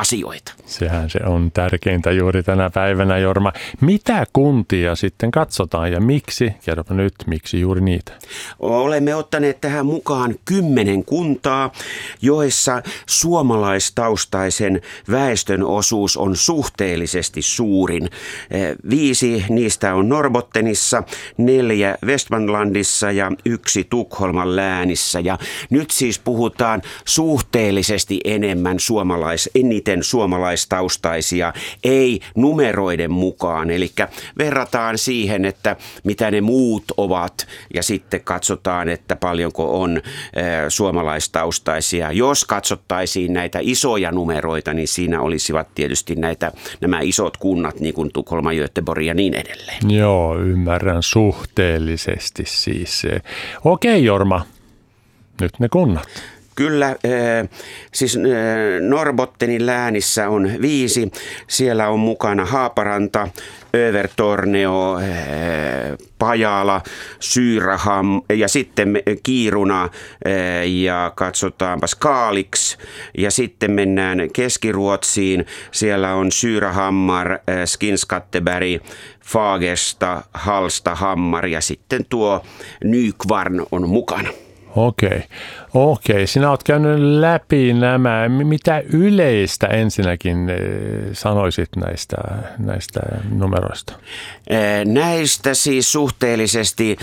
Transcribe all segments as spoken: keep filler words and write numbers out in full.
asioita. Sehän se on tärkeintä juuri tänä päivänä, Jorma. Mitä kuntia sitten katsotaan ja miksi? Kerropa nyt, miksi juuri niitä? Olemme ottaneet tähän mukaan kymmenen kuntaa, joissa suomalaistaustaisen väestön osuus on suhteellisesti suurin. Viisi niistä on Norrbottenissa, neljä Västmanlandissa ja yksi Tukholman läänissä. Ja nyt siis puhutaan suhteellisesti enemmän suomalais, eniten suomalaistaustaisia, ei numeroiden mukaan. Eli verrataan siihen, että mitä ne muut ovat ja sitten katsotaan, että paljonko on suomalaistaustaisia. Jos katsottaisiin näitä isoja numeroita, niin siinä olisivat tietysti näitä, nämä isot kunnat, niin kuin Tukholma, Göteborg ja niin edelleen. Joo, ymmärrän suhteellisesti siis. Okei, Jorma, nyt ne kunnat. Kyllä, siis Norrbottenin läänissä on viisi. Siellä on mukana Haaparanta, Övertorneo, Pajala, Syraham ja sitten Kiiruna ja katsotaanpas Kalix. Ja sitten mennään Keski-Ruotsiin. Siellä on Surahammar, Skinnskatteberg, Fagersta, Hallstahammar ja sitten tuo Nykvarn on mukana. Okei, okei. Sinä olet käynyt läpi nämä. Mitä yleistä ensinnäkin sanoisit näistä, näistä numeroista? Näistä siis suhteellisesti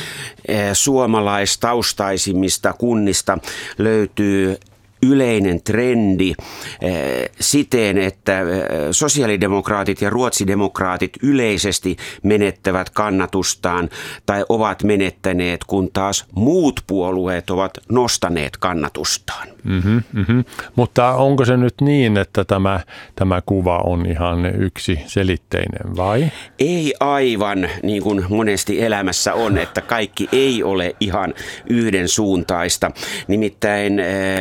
suomalaistaustaisimmista kunnista löytyy yleinen trendi siten, että sosiaalidemokraatit ja ruotsidemokraatit yleisesti menettävät kannatustaan tai ovat menettäneet, kun taas muut puolueet ovat nostaneet kannatustaan. Mm-hmm, mm-hmm. Mutta onko se nyt niin, että tämä, tämä kuva on ihan yksiselitteinen vai? Ei aivan, niin kuin monesti elämässä on, että kaikki ei ole ihan yhdensuuntaista. Nimittäin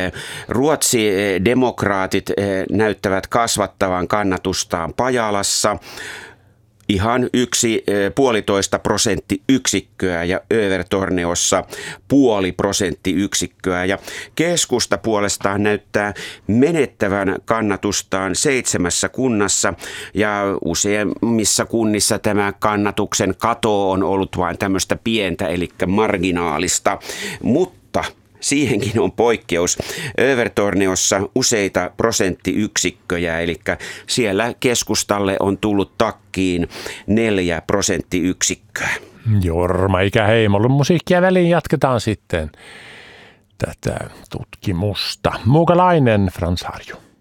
ruotsidemokraatit näyttävät kasvattavan kannatustaan Pajalassa ihan yksi puolitoista prosenttiyksikköä ja Övertorneossa puoli prosenttiyksikköä. Ja keskusta puolestaan näyttää menettävän kannatustaan seitsemässä kunnassa ja useimmissa kunnissa tämä kannatuksen kato on ollut vain tämmöistä pientä eli marginaalista, mutta siihenkin on poikkeus. Övertorneossa useita prosenttiyksikköjä, eli siellä keskustalle on tullut takkiin neljä prosenttiyksikköä. Jorma Ikäheimo, musiikkia väliin jatketaan sitten tätä tutkimusta. Muukalainen Frans Harju.